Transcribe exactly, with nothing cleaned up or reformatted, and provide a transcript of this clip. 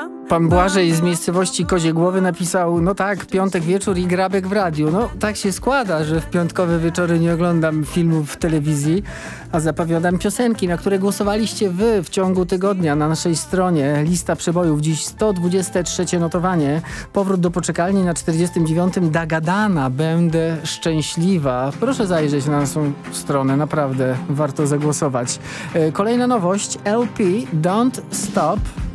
Pan Błażej z miejscowości Kozie Głowy napisał: no tak, piątek wieczór i grabek w radiu. No tak się składa, że w piątkowe wieczory nie oglądam filmów w telewizji, a zapowiadam piosenki, na które głosowaliście wy w ciągu tygodnia na naszej stronie. Lista przebojów, dziś sto dwudzieste trzecie notowanie. Powrót do poczekalni na czterdziestym dziewiątym Dagadana, Będę szczęśliwa. Proszę zajrzeć na naszą stronę, naprawdę warto zagłosować. Kolejna nowość, L P Don't Stop.